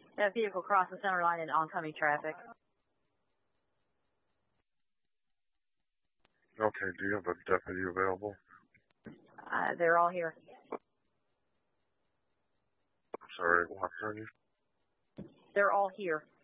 That vehicle crossed the center line in oncoming traffic. Okay, do you have a deputy available? They're all here. Sorry, what's on you? They're all here.